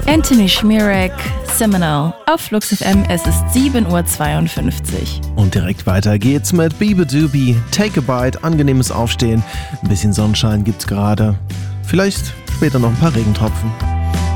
Anthony Schmierek, Seminole auf Flux FM. Es ist 7:52 Uhr. Und direkt weiter geht's mit Bebe Doobie, Take a Bite, angenehmes Aufstehen. Ein bisschen Sonnenschein gibt's gerade. Vielleicht später noch ein paar Regentropfen.